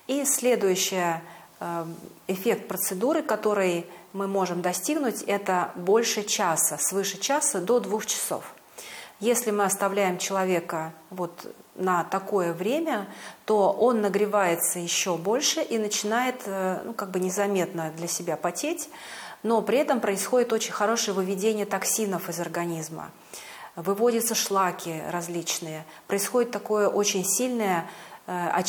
И следующий эффект процедуры, который мы можем достигнуть, это больше часа, свыше часа до 2 часов. Если мы оставляем человека вот на такое время, то он нагревается еще больше и начинает незаметно для себя потеть, но при этом происходит очень хорошее выведение токсинов из организма. Выводятся шлаки различные, происходит такое очень сильное очищение